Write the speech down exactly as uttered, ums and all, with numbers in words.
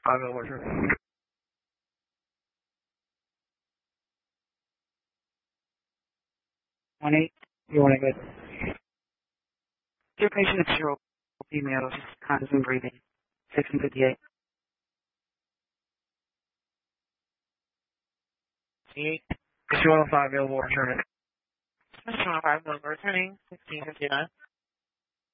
five available returning. One eight, you want to go? Your patient is zero female, just conscious and breathing. Six and fifty-eight. Eight. two one five available returning. two one five available returning. Sixteen fifty nine.